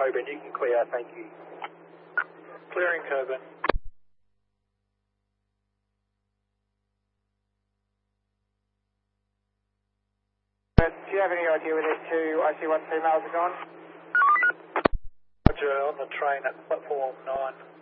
Coburn, you can clear, thank you. Clearing Coburn. Do you have any idea where these two IC1 females are gone? Roger, on the train at platform 9.